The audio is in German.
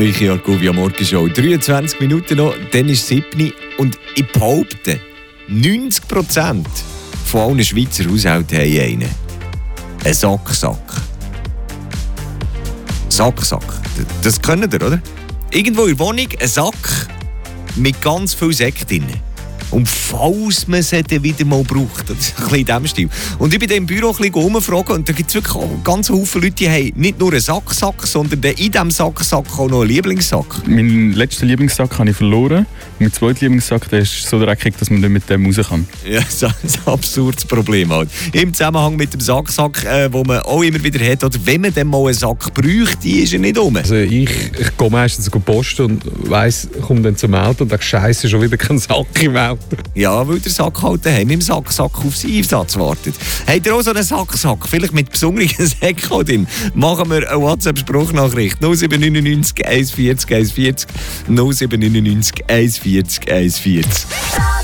Eure Argovia Morgenshow. 23 Minuten noch, dann ist es 7 und ich behaupte, 90% von allen Schweizer Haushalten haben einen. Ein Sacksack. Sacksack. Das könnt ihr, oder? Irgendwo in der Wohnung ein Sack mit ganz viel Sekt drin. Und falls man sie dann wieder mal braucht, das ist ein bisschen in diesem Stil. Und ich bin im Büro ein bisschen rumfragen und da gibt es wirklich auch ganz viele Leute, die haben nicht nur einen Sacksack, sondern in diesem Sacksack auch noch einen Lieblingssack. Meinen letzten Lieblingssack habe ich verloren. Mein zweiter Lieblingssack der ist so dreckig, dass man nicht mit dem raus kann. Ja, das ist ein absurdes Problem halt. Im Zusammenhang mit dem Sacksack, wo man auch immer wieder hat, oder wenn man dann mal einen Sack bräuchte, ist er nicht rum. Also ich gehe meistens posten und weiss, komme dann zum Auto und denke, Scheiße, schon wieder kein Sack im Auto. Ja, weil der Sack halt daheim im Sacksack auf seinen Einsatz wartet. Habt ihr auch so einen Sacksack, vielleicht mit besonderen Säcken drin? Machen wir eine WhatsApp-Spruchnachricht. 0799 140 140 0799 140 140.